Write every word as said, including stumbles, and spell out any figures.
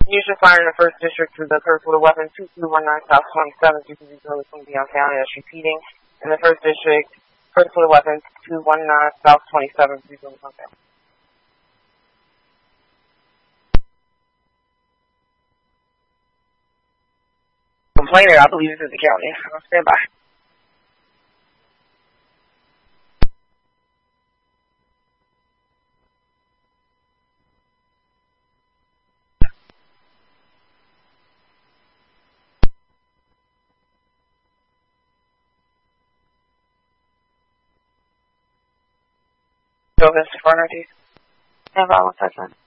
You should fire in the first district to the Kirk with a weapon two two one nine South twenty-seventh. You can be from Dion County. That's repeating. In the first district, Kirk with a weapon two one nine South twenty-seventh. You can be from County. Complainer, I believe this is the county. I'll stand by. So this is for N R T. Stand by one second.